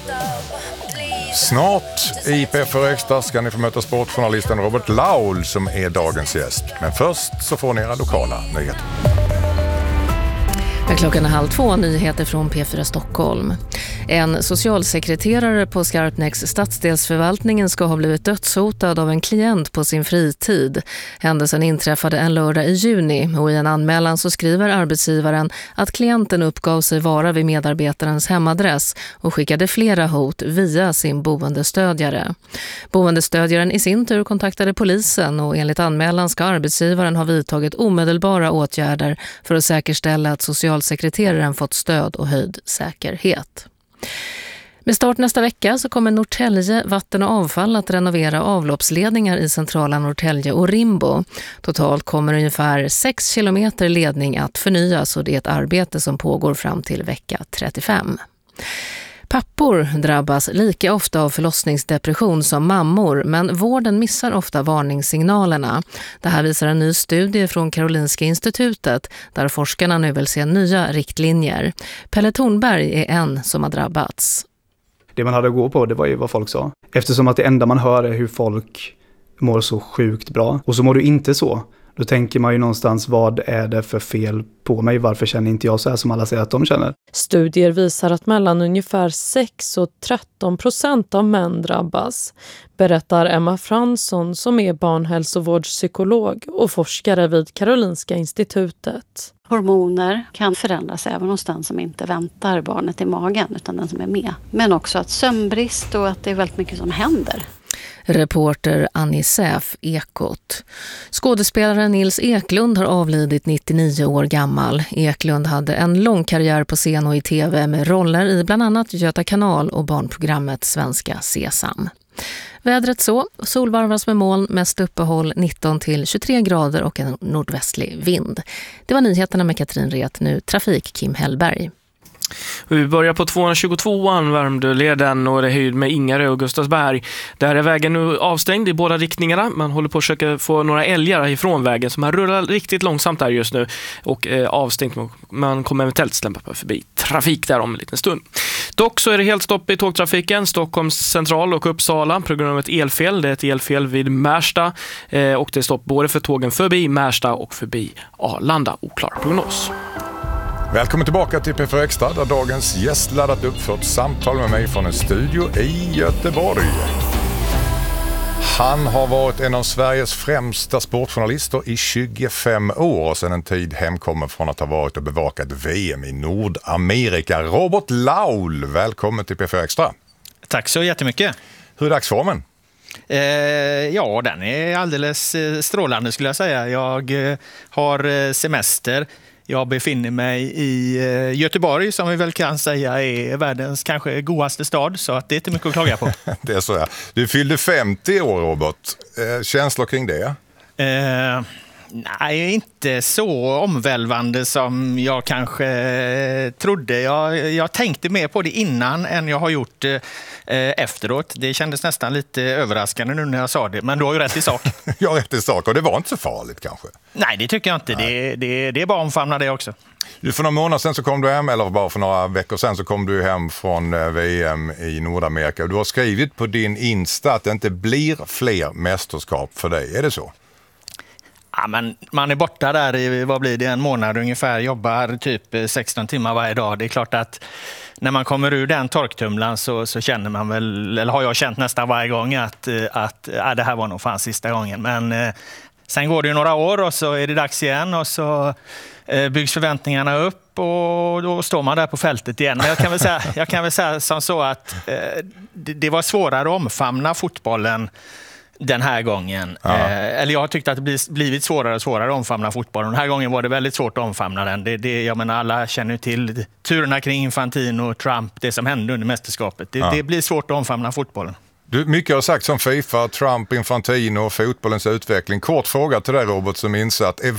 Snart i PFR Extra ska ni få möta sportjournalisten Robert Laul som är dagens gäst. Men först så får ni era lokala nyheter. Klockan är 1:30, nyheter från P4 Stockholm. En socialsekreterare på Skarpnäcks stadsdelsförvaltningen ska ha blivit dödshotad av en klient på sin fritid. Händelsen inträffade en lördag i juni och i en anmälan så skriver arbetsgivaren att klienten uppgav sig vara vid medarbetarens hemadress och skickade flera hot via sin boendestödjare. Boendestödjaren i sin tur kontaktade polisen och enligt anmälan ska arbetsgivaren ha vidtagit omedelbara åtgärder för att säkerställa att socialsekreteraren fått stöd och höjd säkerhet. Med start nästa vecka så kommer Norrtälje Vatten och Avfall att renovera avloppsledningar i centrala Norrtälje och Rimbo. Totalt kommer ungefär 6 kilometer ledning att förnyas och det är ett arbete som pågår fram till vecka 35. Pappor drabbas lika ofta av förlossningsdepression som mammor, men vården missar ofta varningssignalerna. Det här visar en ny studie från Karolinska institutet där forskarna nu vill se nya riktlinjer. Pelle Thornberg är en som har drabbats. Det man hade att gå på, det var ju vad folk sa. Eftersom att det enda man hör är hur folk mår så sjukt bra. Och så mår du inte så. Då tänker man ju någonstans, vad är det för fel på mig? Varför känner inte jag så här som alla säger att de känner? Studier visar att mellan ungefär 6-13% av män drabbas, berättar Emma Fransson som är barnhälsovårdspsykolog och forskare vid Karolinska institutet. Hormoner kan förändras även hos den som inte väntar barnet i magen utan den som är med. Men också att sömnbrist och att det är väldigt mycket som händer. Reporter Annie Säf, Ekot. Skådespelaren Nils Eklund har avlidit 99 år gammal. Eklund hade en lång karriär på scen och i tv med roller i bland annat Göta kanal och barnprogrammet Svenska Sesam. Vädret så, solvarvas med moln, mest uppehåll 19-23 grader och en nordvästlig vind. Det var nyheterna med Katrin Ret, nu trafik Kim Hellberg. Vi börjar på 222an Värmdöleden och det är höjd med Ingarö och Gustavsberg. Där är vägen nu avstängd i båda riktningarna. Man håller på att försöka få några älgar ifrån vägen som man rullar riktigt långsamt där just nu och avstängt. Man kommer eventuellt släppa förbi trafik där om en liten stund. Dock så är det helt stopp i tågtrafiken Stockholms central och Uppsala på grund av ett elfel. Det är ett elfel vid Märsta och det är stopp både för tågen förbi Märsta och förbi Arlanda. Oklar prognos. Välkommen tillbaka till PFR Extra där dagens gäst laddat upp för ett samtal med mig från en studio i Göteborg. Han har varit en av Sveriges främsta sportjournalister i 25 år och sedan en tid hemkommen från att ha varit och bevakat VM i Nordamerika. Robert Laul, välkommen till PFR Extra. Tack så jättemycket. Hur är dagsformen? Ja, den är alldeles strålande skulle jag säga. Jag har semester. Jag befinner mig i Göteborg som vi väl kan säga är världens kanske godaste stad, så att det är inte mycket att klaga på. Det är så här. Du fyllde 50 år, Robert. Känslor kring det? Nej, inte så omvälvande som jag kanske trodde. Jag tänkte mer på det innan än jag har gjort efteråt. Det kändes nästan lite överraskande nu när jag sa det, men du har ju rätt i sak. Jag har rätt i sak och det var inte så farligt kanske. Nej, det tycker jag inte. Det är bara att omfamna det också. För några månader sedan så kom du hem, eller bara för några veckor sedan så kom du hem från VM i Nordamerika. Du har skrivit på din Insta att det inte blir fler mästerskap för dig. Är det så? Ja, men man är borta där i, vad blir det, en månad ungefär, jobbar typ 16 timmar varje dag. Det är klart att när man kommer ur den torktumlan så känner man väl, eller har jag känt nästan varje gång att det här var nog fan sista gången. Men sen går det ju några år och så är det dags igen och så byggs förväntningarna upp och då står man där på fältet igen. Men jag kan väl säga som så att det var svårare att omfamna fotbollen den här gången. Ja. Eller jag har tyckt att det blivit svårare och svårare att omfamna fotbollen. Den här gången var det väldigt svårt att omfamna den. Jag menar, alla känner till turerna kring Infantino och Trump, det som hände under mästerskapet. Det blir svårt att omfamna fotbollen. Du, mycket har sagt som FIFA, Trump, Infantino och fotbollens utveckling. Kort fråga till dig, Robert, som insatt. Är